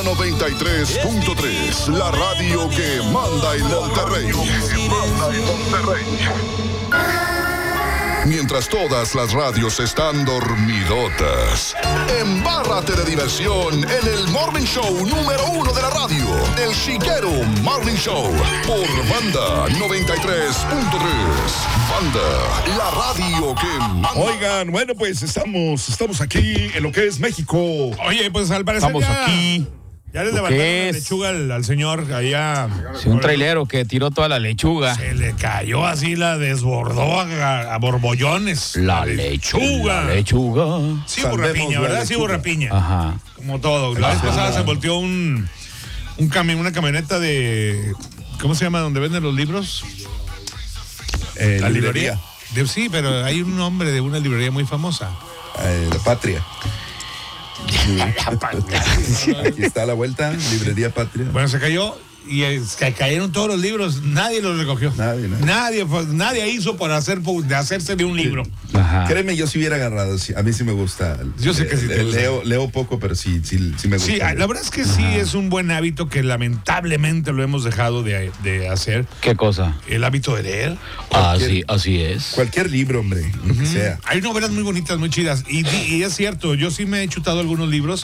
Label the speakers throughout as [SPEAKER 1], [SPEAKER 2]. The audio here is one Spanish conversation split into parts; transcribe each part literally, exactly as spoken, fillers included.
[SPEAKER 1] noventa y tres punto tres, la radio que manda en Monterrey. Manda en Monterrey. Mientras todas las radios están dormidotas, embárrate de diversión en el Morning Show número uno de la radio, el Chiquero Morning Show, por Banda noventa y tres punto tres. Banda, la radio que manda.
[SPEAKER 2] Oigan, bueno, pues estamos, estamos aquí en lo que es México.
[SPEAKER 3] Oye, pues al parecer
[SPEAKER 4] Estamos
[SPEAKER 3] ya,
[SPEAKER 4] aquí.
[SPEAKER 3] ya le levantaron la lechuga al, al señor allá.
[SPEAKER 4] Sí, un trailero que tiró toda la lechuga.
[SPEAKER 3] Se le cayó así, la desbordó a, a borbollones.
[SPEAKER 4] La lechuga. La lechuga.
[SPEAKER 3] Sí, burrapiña, ¿verdad? Sí, burrapiña.
[SPEAKER 4] Ajá.
[SPEAKER 3] Como todo. La vez pasada se volteó un, un cami- una camioneta de... ¿Cómo se llama? ¿Donde venden los libros?
[SPEAKER 2] Eh,
[SPEAKER 3] La
[SPEAKER 2] librería.
[SPEAKER 3] librería. De- sí, pero hay un nombre de una librería muy famosa.
[SPEAKER 2] Eh, la Patria. Aquí está la vuelta, Librería Patria.
[SPEAKER 3] Bueno, se cayó y eh, se cayeron todos los libros. Nadie los recogió.
[SPEAKER 2] Nadie, nadie.
[SPEAKER 3] Nadie, pues, nadie hizo por hacer, de hacerse de un libro.
[SPEAKER 4] Ajá.
[SPEAKER 2] Créeme, yo sí hubiera agarrado, sí, a mí sí me gusta.
[SPEAKER 3] Yo sé que sí te gusta.
[SPEAKER 2] Leo, leo poco, pero sí, sí, sí me gusta.
[SPEAKER 3] Sí, la verdad es que sí es un buen hábito que lamentablemente lo hemos dejado de, de hacer.
[SPEAKER 4] ¿Qué cosa?
[SPEAKER 3] El hábito de leer.
[SPEAKER 4] Así, así es.
[SPEAKER 2] Cualquier libro, hombre, lo que sea.
[SPEAKER 3] Hay novelas muy bonitas, muy chidas. Y, y es cierto, yo sí me he chutado algunos libros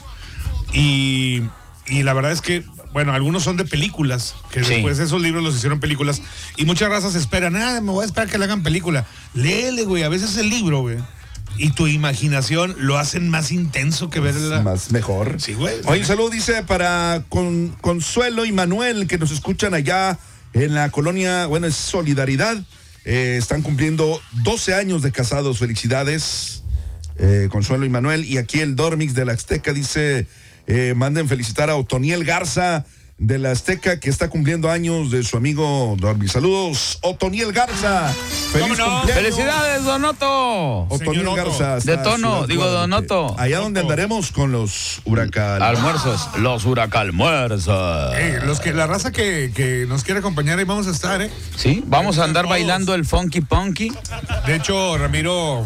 [SPEAKER 3] y, y la verdad es que, bueno, algunos son de películas, que
[SPEAKER 4] Sí.
[SPEAKER 3] después esos libros los hicieron películas y muchas razas esperan, ah, me voy a esperar que le hagan película. Léele, güey, a veces el libro, güey, y tu imaginación lo hacen más intenso que ver la...
[SPEAKER 2] Más mejor.
[SPEAKER 3] Sí, güey.
[SPEAKER 2] Oye, un saludo dice para Con- Consuelo y Manuel, que nos escuchan allá en la colonia, bueno, es Solidaridad. Eh, están cumpliendo doce años de casados. Felicidades, eh, Consuelo y Manuel. Y aquí el Dormix de la Azteca dice, eh, manden felicitar a Otoniel Garza de la Azteca, que está cumpliendo años, de su amigo Dormix. Saludos, Otoniel Garza. Feliz
[SPEAKER 3] ¿Cómo no?
[SPEAKER 2] cumpleaños.
[SPEAKER 4] ¡Felicidades, Donoto!
[SPEAKER 2] Otoniel
[SPEAKER 3] Señor Otto.
[SPEAKER 2] Garza. hasta
[SPEAKER 4] De tono,
[SPEAKER 2] Ciudad
[SPEAKER 4] digo,
[SPEAKER 2] Guadalupe.
[SPEAKER 4] Donoto.
[SPEAKER 2] Allá donde andaremos con los huracanes.
[SPEAKER 4] Almuerzos, los huracalmuerzos.
[SPEAKER 3] Eh, los que, la raza que, que nos quiere acompañar, ahí vamos a estar, ¿eh?
[SPEAKER 4] Sí, vamos a andar
[SPEAKER 3] Todos.
[SPEAKER 4] bailando el funky punky.
[SPEAKER 3] De hecho, Ramiro,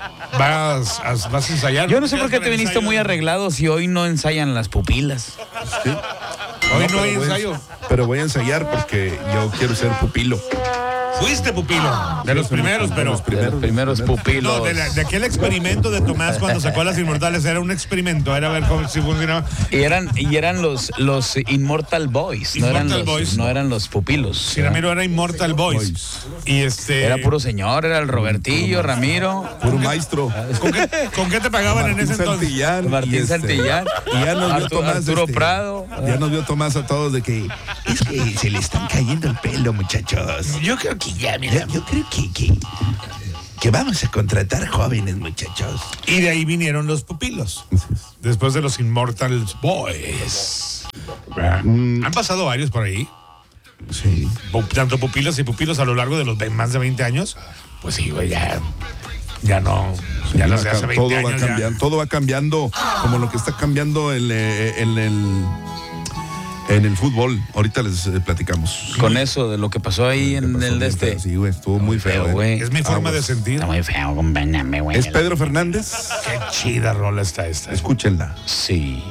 [SPEAKER 3] vas a, vas a ensayar.
[SPEAKER 4] Yo no sé por qué
[SPEAKER 3] ¿Quieres
[SPEAKER 4] te
[SPEAKER 3] ver
[SPEAKER 4] viniste
[SPEAKER 3] ensayo?
[SPEAKER 4] muy arreglado si hoy no ensayan las pupilas.
[SPEAKER 3] Hoy no,
[SPEAKER 2] pero
[SPEAKER 3] hay
[SPEAKER 2] voy a-
[SPEAKER 3] ensayo.
[SPEAKER 2] Pero voy a ensayar porque yo quiero ser pupilo.
[SPEAKER 3] Fuiste pupilo. De los primeros, pero...
[SPEAKER 4] De los primeros pupilos.
[SPEAKER 3] No, de, la- de aquel experimento de Tomás cuando sacó las Inmortales, era un experimento, era ver cómo si funcionaba.
[SPEAKER 4] Y eran, y eran los, los Immortal Boys, no eran
[SPEAKER 3] Immortal
[SPEAKER 4] los,
[SPEAKER 3] Boys.
[SPEAKER 4] no eran los pupilos.
[SPEAKER 3] Si Ramiro era Immortal Boys. Y este.
[SPEAKER 4] Era puro señor, era el Robertillo, Ramiro,
[SPEAKER 2] Puro maestro.
[SPEAKER 3] ¿Con qué, con qué te pagaban en ese entonces?
[SPEAKER 2] Santillán.
[SPEAKER 4] Martín
[SPEAKER 2] y este,
[SPEAKER 4] Santillán,
[SPEAKER 2] Y ya nos vio
[SPEAKER 4] Artu-
[SPEAKER 2] Tomás.
[SPEAKER 4] Arturo
[SPEAKER 2] este,
[SPEAKER 4] Prado.
[SPEAKER 2] Ya nos vio Tomás a todos de que es que se le están cayendo el pelo, muchachos.
[SPEAKER 3] Yo creo que ya, mira.
[SPEAKER 2] Yo, yo creo que, que, que vamos a contratar jóvenes, muchachos.
[SPEAKER 3] Y de ahí vinieron los pupilos. Después de los Immortal Boys.
[SPEAKER 2] Mm.
[SPEAKER 3] Han pasado varios por ahí.
[SPEAKER 2] Sí.
[SPEAKER 3] Pu- Tanto pupilos y pupilos a lo largo de los ve- más de veinte años. Pues sí, güey, ya. Ya no. Ya no se hace veinte
[SPEAKER 2] todo va
[SPEAKER 3] años. ya.
[SPEAKER 2] cambiando, todo va cambiando como lo que está cambiando el, eh, el, el, en el fútbol. Ahorita les eh, platicamos.
[SPEAKER 4] Con eso de lo que pasó ahí en
[SPEAKER 2] Pasó
[SPEAKER 4] el de
[SPEAKER 2] bien
[SPEAKER 4] este.
[SPEAKER 2] feo, Sí, güey, estuvo muy feo. eh.
[SPEAKER 4] güey.
[SPEAKER 3] Es mi forma
[SPEAKER 2] Aguas.
[SPEAKER 3] de sentir.
[SPEAKER 4] Está muy feo, acompáñame, güey.
[SPEAKER 2] Es Pedro Fernández.
[SPEAKER 3] Qué chida rola está esta.
[SPEAKER 2] Escúchenla.
[SPEAKER 4] Sí.